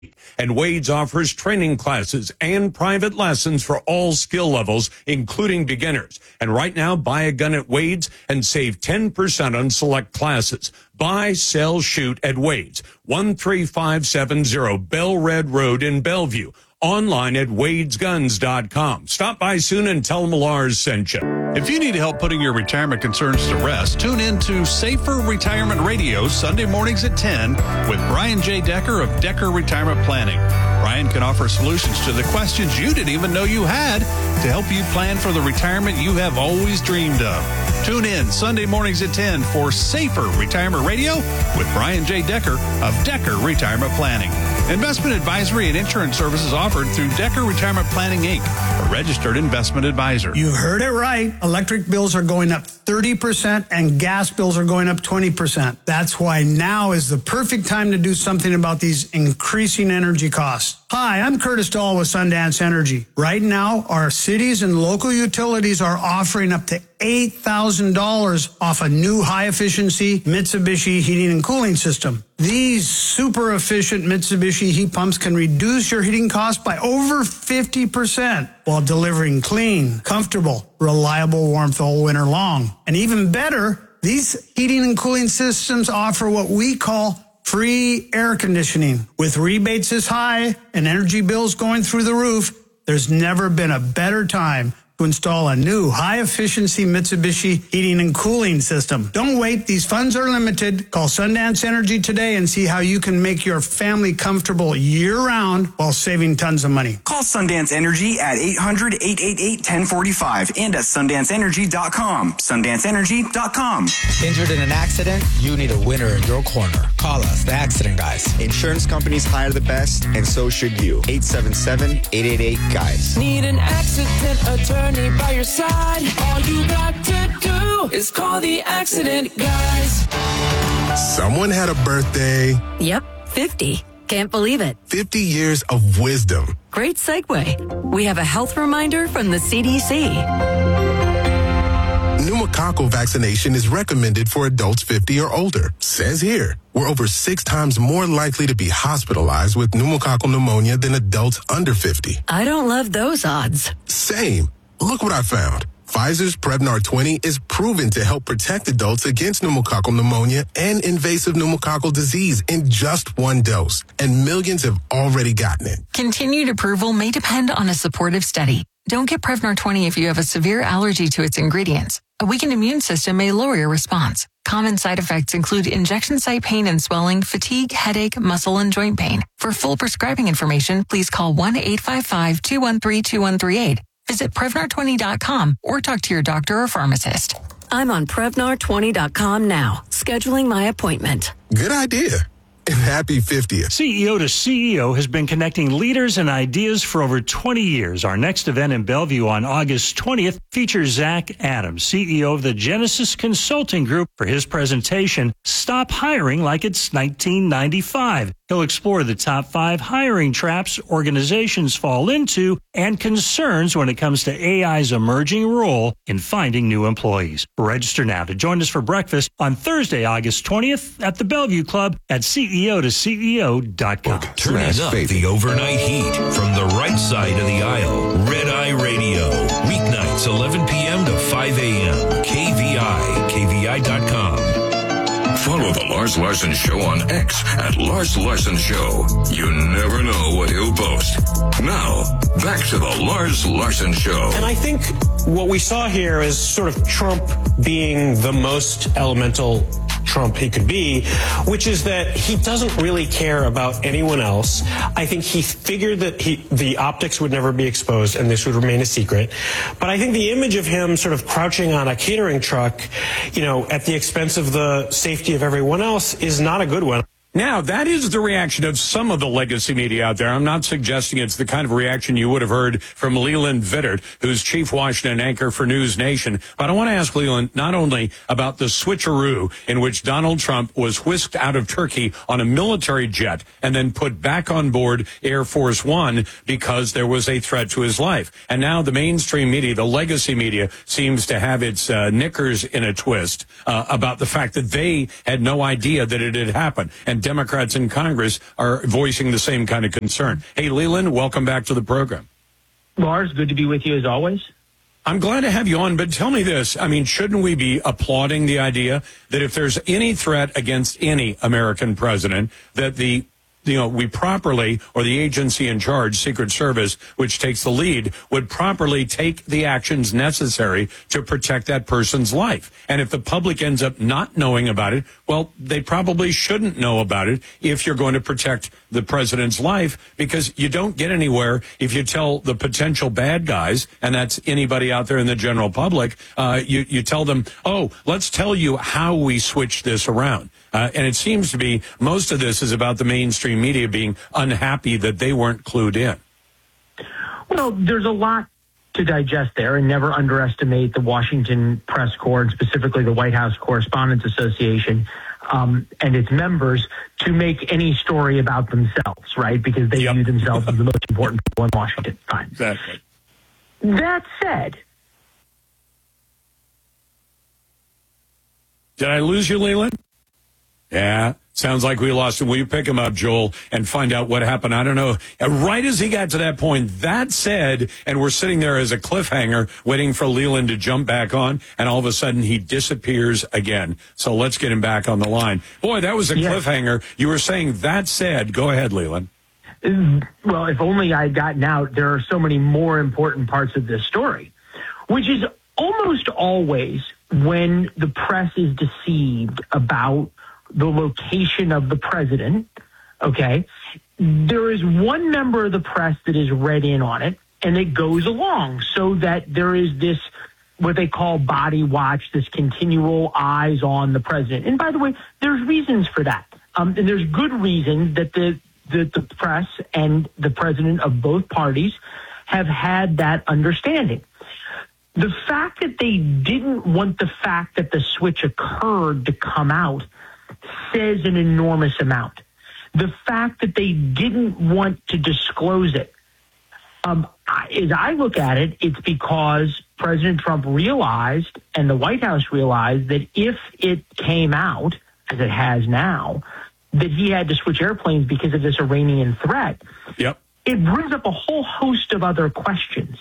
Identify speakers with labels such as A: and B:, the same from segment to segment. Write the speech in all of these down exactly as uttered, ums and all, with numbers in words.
A: And Wade's offers training classes and private lessons for all skill levels, including beginners. And right now, buy a gun at Wade's and save ten percent on select classes. Buy, sell, shoot at Wade's, one three five seven zero Bell Red Road in Bellevue. Online at wades guns dot com. Stop by soon and tell them Lars sent you.
B: If you need help putting your retirement concerns to rest, tune in to Safer Retirement Radio Sunday mornings at ten with Brian J. Decker of Decker Retirement Planning. Brian can offer solutions to the questions you didn't even know you had to help you plan for the retirement you have always dreamed of. Tune in Sunday mornings at ten for Safer Retirement Radio with Brian J. Decker of Decker Retirement Planning. Investment advisory and insurance services offered through Decker Retirement Planning, Incorporated, a registered investment advisor.
C: You heard it right. Electric bills are going up thirty percent and gas bills are going up twenty percent. That's why now is the perfect time to do something about these increasing energy costs. Hi, I'm Curtis Dahl with Sundance Energy. Right now, our cities and local utilities are offering up to eight thousand dollars off a new high-efficiency Mitsubishi heating and cooling system. These super efficient Mitsubishi heat pumps can reduce your heating costs by over fifty percent while delivering clean, comfortable, reliable warmth all winter long. And even better, these heating and cooling systems offer what we call free air conditioning. With rebates this high and energy bills going through the roof, there's never been a better time to install a new high-efficiency Mitsubishi heating and cooling system. Don't wait. These funds are limited. Call Sundance Energy today and see how you can make your family comfortable year-round while saving tons of money.
D: Call Sundance Energy at eight hundred, eight eight eight, one zero four five and at sundance energy dot com. sundance energy dot com.
E: Injured in an accident? You need a winner in your corner. Call us, the Accident Guys.
F: Insurance companies hire the best, and so should you. eight seven seven, eight eight eight, guys.
G: Need an accident attorney by your side? All you got to do is call the Accident Guys.
H: Someone had a birthday.
I: Yep, fifty. Can't believe it.
H: fifty years of wisdom.
I: Great segue. We have a health reminder from the C D C.
H: Pneumococcal vaccination is recommended for adults fifty or older. Says here, we're over six times more likely to be hospitalized with pneumococcal pneumonia than adults under fifty.
I: I don't love those odds.
H: Same. Look what I found. Pfizer's Prevnar twenty is proven to help protect adults against pneumococcal pneumonia and invasive pneumococcal disease in just one dose. And millions have already gotten it.
J: Continued approval may depend on a supportive study. Don't get Prevnar twenty if you have a severe allergy to its ingredients. A weakened immune system may lower your response. Common side effects include injection site pain and swelling, fatigue, headache, muscle, and joint pain. For full prescribing information, please call one eight five five, two one three, two one three eight. Visit Prevnar twenty dot com or talk to your doctor or pharmacist.
I: I'm on Prevnar twenty dot com now, scheduling my appointment.
H: Good idea. And happy fiftieth.
K: C E O to C E O has been connecting leaders and ideas for over twenty years. Our next event in Bellevue on August twentieth features Zach Adams, C E O of the Genesis Consulting Group, for his presentation, Stop Hiring Like It's nineteen ninety-five. He'll explore the top five hiring traps organizations fall into and concerns when it comes to A I's emerging role in finding new employees. Register now to join us for breakfast on Thursday, August twentieth at the Bellevue Club at C E O to C E O dot com.
L: Turning up the overnight heat from the right side of the aisle. Red Eye Radio. Weeknights, eleven p.m. to five a.m. K V I, K V I dot com.
M: Follow The Lars Larson Show on X at Lars Larson Show. You never know what he'll post. Now, back to The Lars Larson Show.
N: And I think what we saw here is sort of Trump being the most elemental Trump he could be, which is that he doesn't really care about anyone else. I think he figured that he, the optics would never be exposed and this would remain a secret. But I think the image of him sort of crouching on a catering truck, you know, at the expense of the safety of everyone else is not a good one.
A: Now, that is the reaction of some of the legacy media out there. I'm not suggesting it's the kind of reaction you would have heard from Leland Vittert, who's chief Washington anchor for News Nation. But I want to ask Leland not only about the switcheroo in which Donald Trump was whisked out of Turkey on a military jet and then put back on board Air Force One because there was a threat to his life. And now the mainstream media, the legacy media, seems to have its uh, knickers in a twist uh, about the fact that they had no idea that it had happened. And Democrats in Congress are voicing the same kind of concern. Hey, Leland, welcome back to the program.
O: Lars, good to be with you as always.
A: I'm glad to have you on, but tell me this. I mean, shouldn't we be applauding the idea that if there's any threat against any American president, that the you know, we properly, or the agency in charge, Secret Service, which takes the lead, would properly take the actions necessary to protect that person's life. And if the public ends up not knowing about it, well, they probably shouldn't know about it if you're going to protect the president's life, because you don't get anywhere if you tell the potential bad guys, and that's anybody out there in the general public, uh, you, you tell them, oh, let's tell you how we switch this around. Uh, and it seems to be most of this is about the mainstream media being unhappy that they weren't clued in.
O: Well, there's a lot to digest there, and never underestimate the Washington Press Corps, and specifically the White House Correspondents Association um, and its members, to make any story about themselves, right? Because they yep. view themselves as the most important people in Washington. Fine.
A: Exactly.
O: That said,
A: did I lose you, Leland? Yeah, sounds like we lost him. Will you pick him up, Joel, and find out what happened? I don't know. Right as he got to that point, that said, and we're sitting there as a cliffhanger waiting for Leland to jump back on, and all of a sudden he disappears again. So let's get him back on the line. Boy, that was a yeah. cliffhanger. You were saying that said. Go ahead, Leland.
O: Well, if only I had gotten out, there are so many more important parts of this story, which is almost always when the press is deceived about the location of the president, okay, there is one member of the press that is read in on it, and it goes along so that there is this, what they call body watch, this continual eyes on the president. And by the way, there's reasons for that. Um, and there's good reasons that the, the, the press and the president of both parties have had that understanding. The fact that they didn't want the fact that the switch occurred to come out says an enormous amount. The fact that they didn't want to disclose it, um, as I look at it, it's because President Trump realized, and the White House realized, that if it came out, as it has now, that he had to switch airplanes because of this Iranian threat.
A: Yep.
O: It brings up a whole host of other questions.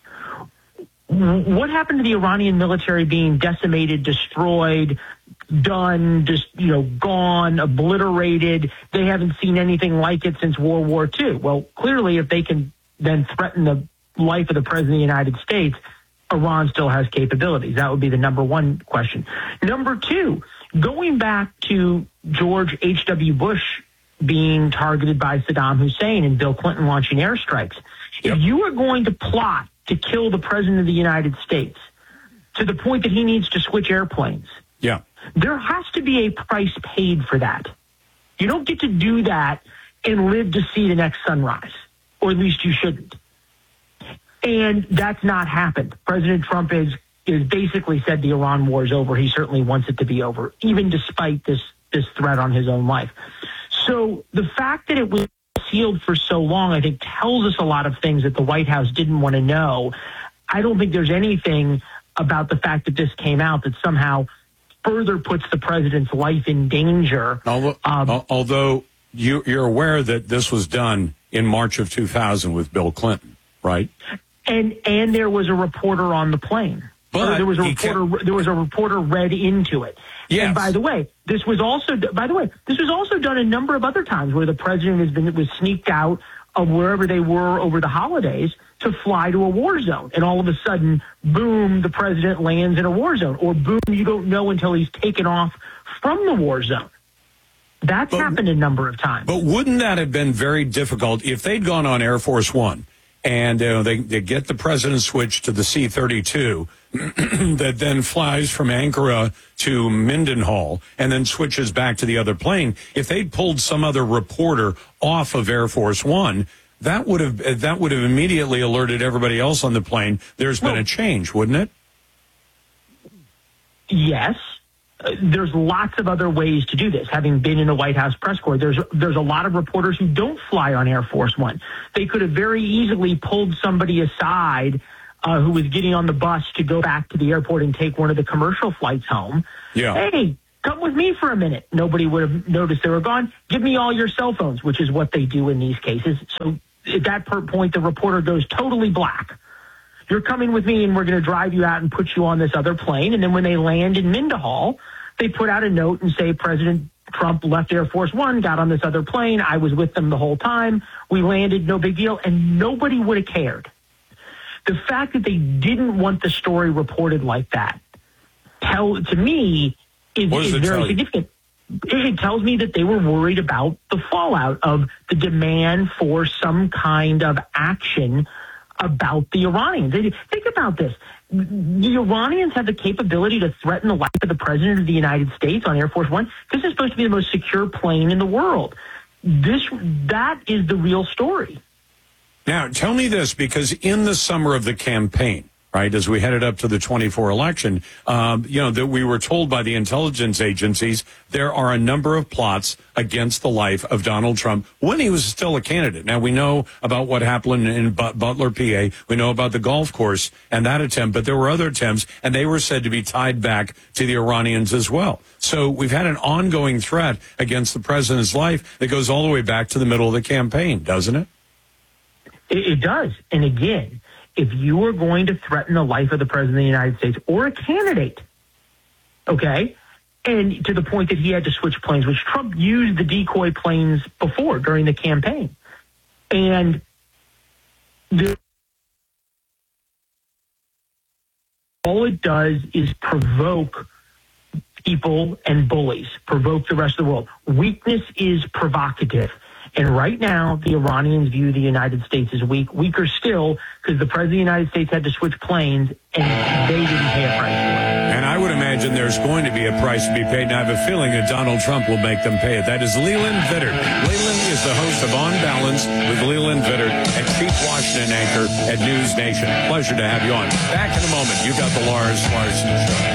O: What happened to the Iranian military being decimated, destroyed, done, just, you know, gone, obliterated? They haven't seen anything like it since World War Two. Well, clearly, if they can then threaten the life of the President of the United States, Iran still has capabilities. That would be the number one question. Number two, going back to George H W. Bush being targeted by Saddam Hussein and Bill Clinton launching airstrikes. Yep. If you are going to plot to kill the President of the United States to the point that he needs to switch airplanes,
A: yeah,
O: there has to be a price paid for that. You don't get to do that and live to see the next sunrise, or at least you shouldn't. And that's not happened. President Trump is is basically said the Iran war is over. He certainly wants it to be over, even despite this this threat on his own life. So the fact that it was sealed for so long, I think, tells us a lot of things that the White House didn't want to know. I don't think there's anything about the fact that this came out that somehow further puts the president's life in danger.
A: Although,
O: um,
A: although you, you're aware that this was done in March of two thousand with Bill Clinton, right?
O: And and there was a reporter on the plane.
A: But
O: there was a reporter. Kept... There was a reporter read into it.
A: Yes.
O: And by the way, this was also. By the way, this was also done a number of other times where the president has been was sneaked out of wherever they were over the holidays to fly to a war zone, and all of a sudden, boom, the president lands in a war zone, or boom, you don't know until he's taken off from the war zone. That's but, happened a number of times.
A: But wouldn't that have been very difficult if they'd gone on Air Force One? And uh, they, they get the president switched to the C thirty-two that then flies from Ankara to Mendenhall and then switches back to the other plane. If they'd pulled some other reporter off of Air Force One, that would have that would have immediately alerted everybody else on the plane. There's been well, a change, wouldn't it?
O: Yes. Uh, there's lots of other ways to do this. Having been in the White House press corps, there's there's a lot of reporters who don't fly on Air Force One. They could have very easily pulled somebody aside uh, who was getting on the bus to go back to the airport and take one of the commercial flights home.
A: Yeah.
O: Hey, come with me for a minute. Nobody would have noticed they were gone. Give me all your cell phones, which is what they do in these cases. So at that point, the reporter goes totally black. You're coming with me, and we're going to drive you out and put you on this other plane. And then when they land in Mindahall, they put out a note and say, President Trump left Air Force One, got on this other plane. I was with them the whole time. We landed, no big deal. And nobody would have cared. The fact that they didn't want the story reported like that, tell to me, is, is very significant. It tells me that they were worried about the fallout of the demand for some kind of action about the Iranians. Think about this. The Iranians have the capability to threaten the life of the President of the United States on Air Force One. This is supposed to be the most secure plane in the world. This, that is the real story.
A: Now, tell me this, because in the summer of the campaign, right, as we headed up to the twenty-four election, um, you know, that we were told by the intelligence agencies there are a number of plots against the life of Donald Trump when he was still a candidate. Now, we know about what happened in But- Butler, P A. We know about the golf course and that attempt, but there were other attempts, and they were said to be tied back to the Iranians as well. So we've had an ongoing threat against the president's life that goes all the way back to the middle of the campaign, doesn't it?
O: It, it does. And again, if you are going to threaten the life of the President of the United States or a candidate, okay, and to the point that he had to switch planes, which Trump used the decoy planes before during the campaign. And the, all it does is provoke people and bullies, provoke the rest of the world. Weakness is provocative. And right now, the Iranians view the United States as weak, weaker still, because the President of the United States had to switch planes, and they didn't pay a price for it.
A: And I would imagine there's going to be a price to be paid, and I have a feeling that Donald Trump will make them pay it. That is Leland Vittert. Leland is the host of On Balance with Leland Vittert and Chief Washington anchor at News Nation. Pleasure to have you on. Back in a moment. You've got the Lars Larson Show.